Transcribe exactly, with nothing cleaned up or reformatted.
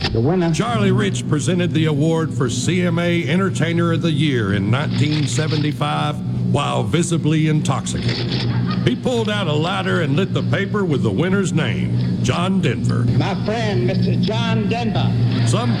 The winner. Charlie Rich presented the award for C M A Entertainer of the Year in nineteen seventy-five while visibly intoxicated. He pulled out a lighter and lit the paper with the winner's name, John Denver. My friend, Mister John Denver. Some